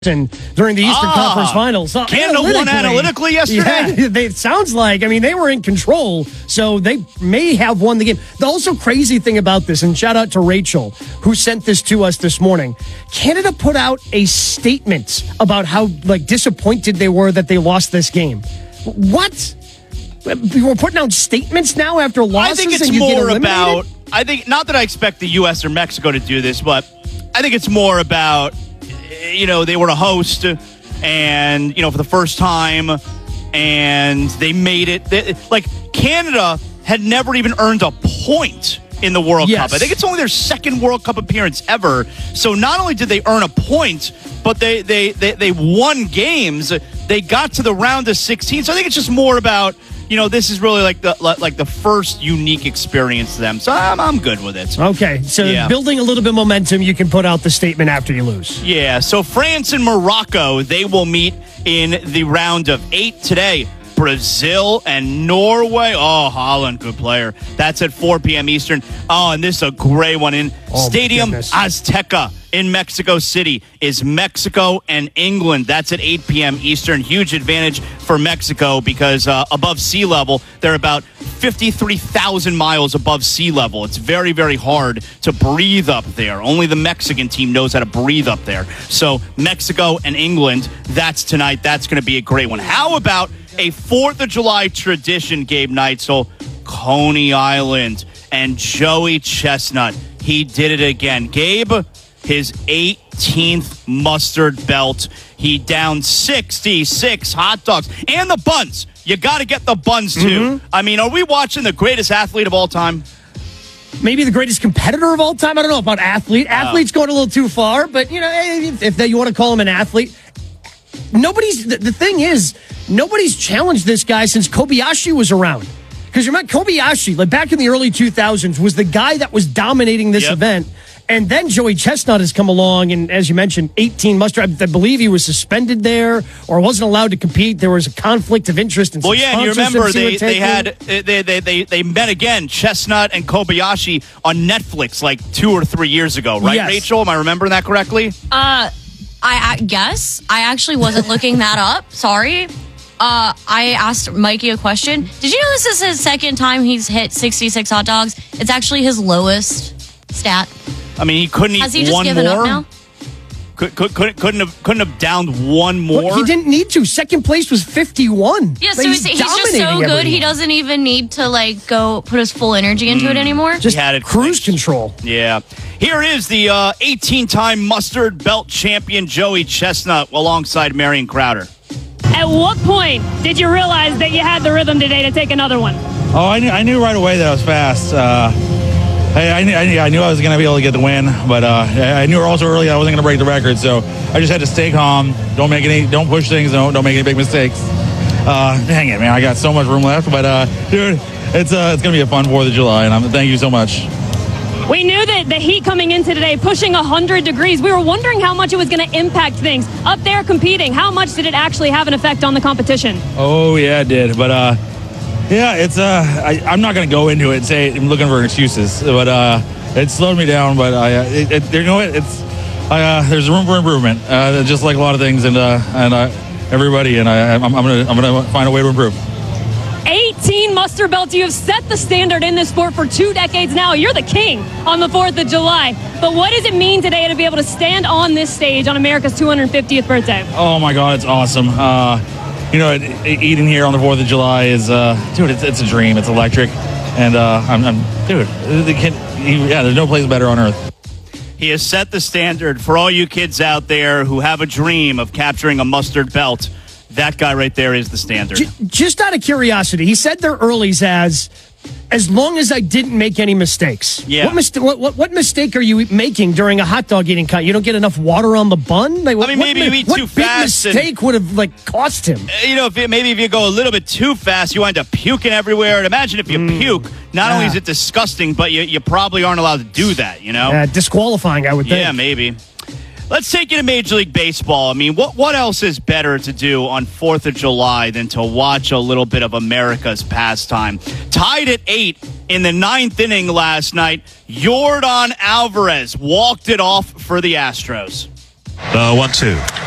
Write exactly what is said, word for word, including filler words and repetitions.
and during the Eastern ah, Conference Finals. So Canada won analytically yesterday. Yeah, they, it sounds like, I mean, they were in control, so they may have won the game. The also crazy thing about this, and shout out to Rachel, who sent this to us this morning, Canada put out a statement about how like disappointed they were that they lost this game. What? We're putting out statements now after losses? I think it's and you more get about, I think, not that I expect the U S or Mexico to do this, but I think it's more about, you know, they were a host and, you know, for the first time, and they made it. They, like, Canada had never even earned a point in the World yes. Cup. I think it's only their second World Cup appearance ever. So not only did they earn a point, but they, they, they, they won games. They got to the round of sixteen. So I think it's just more about, you know, this is really like the like the first unique experience to them. So I'm, I'm good with it. Okay, so yeah. building a little bit of momentum, you can put out the statement after you lose. Yeah, so France and Morocco, they will meet in the round of eight today. Brazil and Norway. Oh, Holland, good player. That's at four p.m. Eastern. Oh, and this is a great one in oh, Stadium Azteca in Mexico City is Mexico and England. That's at eight p.m. Eastern. Huge advantage for Mexico because uh, above sea level, they're about fifty-three thousand miles above sea level. It's very, very hard to breathe up there. Only the Mexican team knows how to breathe up there. So Mexico and England, that's tonight. That's going to be a great one. How about a fourth of July tradition, Gabe Neitzel, Coney Island, and Joey Chestnut. He did it again. Gabe, his eighteenth mustard belt. He downed sixty-six hot dogs. And the buns. You got to get the buns, too. Mm-hmm. I mean, are we watching the greatest athlete of all time? Maybe the greatest competitor of all time? I don't know about athlete. Athlete's oh. going a little too far, but, you know, if, if you want to call him an athlete. Nobody's, the, the thing is, nobody's challenged this guy since Kobayashi was around. Because you remember Kobayashi, like back in the early two thousands, was the guy that was dominating this yep. event. And then Joey Chestnut has come along, and as you mentioned, eighteen mustard. I believe he was suspended there or wasn't allowed to compete. There was a conflict of interest. In well, yeah, and you remember they, they had they, they they they met again, Chestnut and Kobayashi on Netflix like two or three years ago, right, yes. Rachel? Am I remembering that correctly? Uh, I, I guess I actually wasn't looking that up. Sorry. Uh, I asked Mikey a question. Did you know this is his second time he's hit sixty-six hot dogs? It's actually his lowest stat. I mean, he couldn't eat Has he just one given more. Up now? Could, could, couldn't couldn't have couldn't have downed one more. Well, he didn't need to. Second place was fifty-one. Yeah, so he's, he's just so good. Everyone. He doesn't even need to like go put his full energy into mm. it anymore. Just had it cruise quick. Control. Yeah. Here is the uh, eighteen-time mustard belt champion Joey Chestnut alongside Marion Crowder. At what point did you realize that you had the rhythm today to take another one? Oh, I knew I knew right away that I was fast. Uh, I, I, knew, I, knew, I knew I was going to be able to get the win, but uh, I knew also early I wasn't going to break the record, so I just had to stay calm, don't make any, don't push things, don't, don't make any big mistakes. Uh, dang it, man, I got so much room left, but uh, dude, it's uh, it's going to be a fun fourth of July, and I'm, thank you so much. We knew that the heat coming into today, pushing one hundred degrees, we were wondering how much it was going to impact things. Up there competing, how much did it actually have an effect on the competition? Oh, yeah, it did, but uh, yeah, it's uh, I, I'm not going to go into it and say I'm looking for excuses, but uh, it slowed me down, but I, uh, it, it, you know what, it's, I, uh, there's room for improvement, uh, just like a lot of things, and uh, and uh, everybody, and I, I'm, I'm gonna I'm gonna find a way to improve. eighteen mustard belts. You have set the standard in this sport for two decades now. You're the king on the fourth of July. But what does it mean today to be able to stand on this stage on America's two hundred fiftieth birthday? Oh, my God, it's awesome. Uh, you know, eating here on the fourth of July is, uh, dude, it's, it's a dream. It's electric. And, uh, I'm, I'm dude, the kid, he, yeah, there's no place better on earth. He has set the standard for all you kids out there who have a dream of capturing a mustard belt. That guy right there is the standard. Just out of curiosity, he said their earlies as, as long as I didn't make any mistakes. Yeah. What, mis- what, what, what mistake are you making during a hot dog eating cut? You don't get enough water on the bun? Like, I mean, maybe what, you eat what too big fast. mistake and, would have like cost him? You know, if it, maybe if you go a little bit too fast, you wind up puking everywhere. And imagine if you mm. puke. Not yeah. only is it disgusting, but you, you probably aren't allowed to do that, you know? Yeah, disqualifying, I would think. Yeah, maybe. Let's take you to Major League Baseball. I mean, what what else is better to do on fourth of July than to watch a little bit of America's pastime? Tied at eight in the ninth inning last night, Yordan Alvarez walked it off for the Astros. The one two.